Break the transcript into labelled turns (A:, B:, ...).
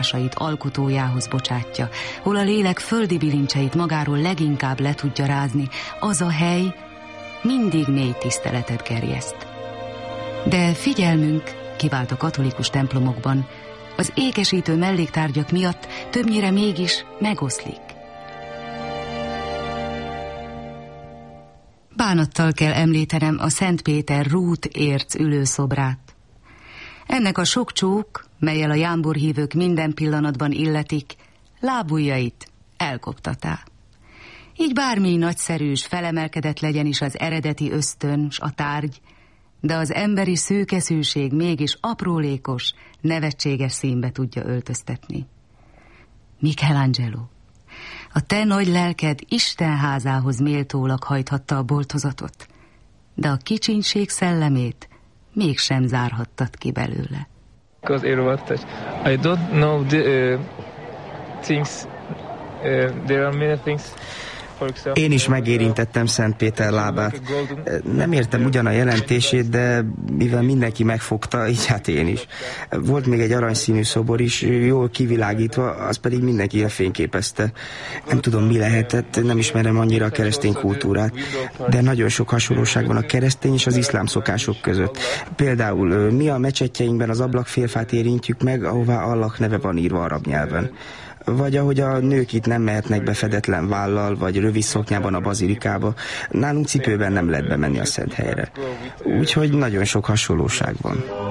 A: alkotójához bocsátja, hol a lélek földi bilincseit magáról leginkább le tudja rázni, az a hely mindig mély tiszteletet gerjeszt. De figyelmünk, kivált a katolikus templomokban, az ékesítő melléktárgyak miatt többnyire mégis megoszlik. Bánattal kell említenem a Szent Péter Rút érc ülőszobrát. Ennek a sok csók, mellyel a jámborhívők minden pillanatban illetik, lábujjait elkoptatá. Így bármi nagyszerű s felemelkedett legyen is az eredeti ösztön s a tárgy, de az emberi szőkeszűség mégis aprólékos, nevetséges színbe tudja öltöztetni. Michelangelo, a te nagy lelked Isten házához méltólag hajthatta a boltozatot, de a kicsinség szellemét mégsem zárhattad ki belőle.
B: I don't know the things. There are many things.
C: Én is megérintettem Szent Péter lábát. Nem értem ugyan a jelentését, de mivel mindenki megfogta, így hát én is. Volt még egy aranyszínű szobor is, jól kivilágítva, az pedig mindenki lefényképezte. Nem tudom, mi lehetett, nem ismerem annyira a keresztény kultúrát, de nagyon sok hasonlóság van a keresztény és az iszlám szokások között. Például mi a mecsetjeinkben az ablakfélfát érintjük meg, ahová Allah neve van írva arab nyelven. Vagy ahogy a nők itt nem mehetnek be fedetlen vállal, vagy rövid szoknyában a bazilikába, nálunk cipőben nem lehet bemenni a szent helyre. Úgyhogy nagyon sok hasonlóság van.